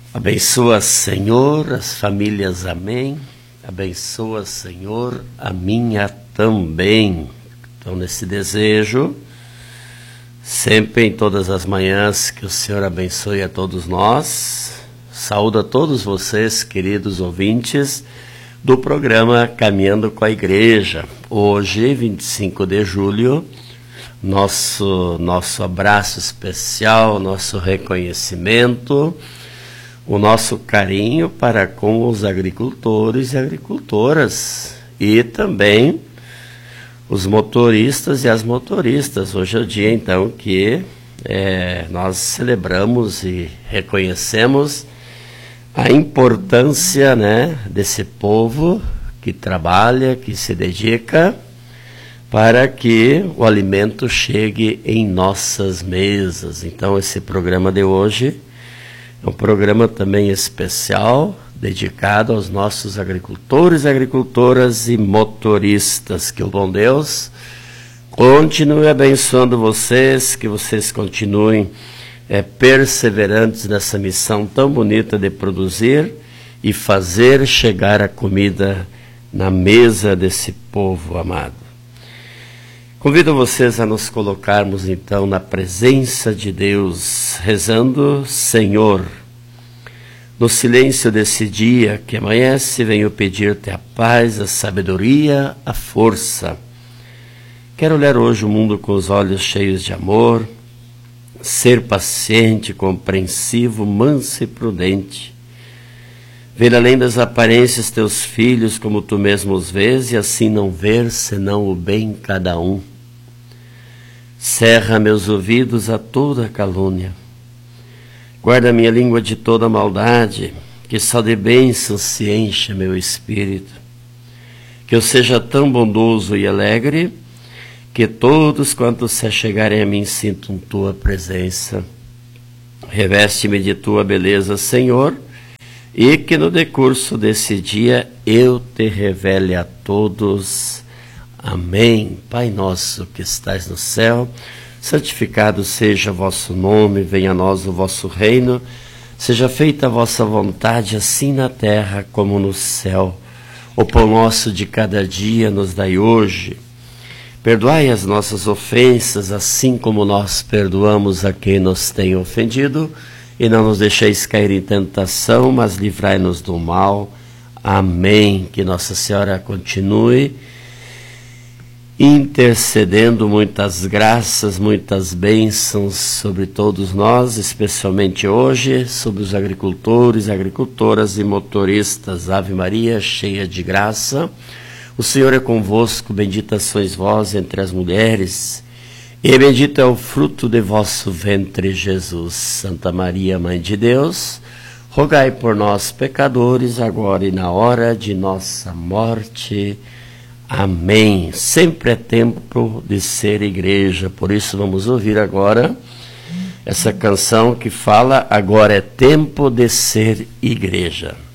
Abençoa, Senhor, as famílias, amém. Abençoa, Senhor, a minha também. Então, nesse desejo, sempre em todas as manhãs, que o Senhor abençoe a todos nós. Saúdo a todos vocês, queridos ouvintes, do programa Caminhando com a Igreja. Hoje, 25 de julho, nosso abraço especial, nosso reconhecimento, o nosso carinho para com os agricultores e agricultoras e também os motoristas e as motoristas. Hoje é o dia, então, que nós celebramos e reconhecemos a importância, desse povo que trabalha, que se dedica para que o alimento chegue em nossas mesas. Então, esse programa de hoje é um programa também especial, dedicado aos nossos agricultores, agricultoras e motoristas. Que o bom Deus continue abençoando vocês, que vocês continuem perseverantes nessa missão tão bonita de produzir e fazer chegar a comida na mesa desse povo amado. Convido vocês a nos colocarmos então na presença de Deus, rezando: Senhor, no silêncio desse dia que amanhece, venho pedir-te a paz, a sabedoria, a força. Quero olhar hoje o mundo com os olhos cheios de amor, ser paciente, compreensivo, manso e prudente. Ver além das aparências teus filhos como tu mesmo os vês, e assim não ver senão o bem em cada um. Cerra meus ouvidos a toda calúnia. Guarda minha língua de toda maldade, que só de bênçãos se encha meu espírito. Que eu seja tão bondoso e alegre, que todos quantos se achegarem a mim sintam tua presença. Reveste-me de tua beleza, Senhor, e que no decurso desse dia eu te revele a todos. Amém. Pai nosso que estais no céu, santificado seja o vosso nome, venha a nós o vosso reino, seja feita a vossa vontade, assim na terra como no céu. O pão nosso de cada dia nos dai hoje. Perdoai as nossas ofensas, assim como nós perdoamos a quem nos tem ofendido, e não nos deixeis cair em tentação, mas livrai-nos do mal. Amém. Que Nossa Senhora continue intercedendo muitas graças, muitas bênçãos sobre todos nós, especialmente hoje, sobre os agricultores, agricultoras e motoristas. Ave Maria, cheia de graça, o Senhor é convosco, bendita sois vós entre as mulheres, e bendito é o fruto de vosso ventre, Jesus. Santa Maria, Mãe de Deus, rogai por nós, pecadores, agora e na hora de nossa morte. Amém. Sempre é tempo de ser igreja, por isso vamos ouvir agora essa canção que fala: agora é tempo de ser igreja.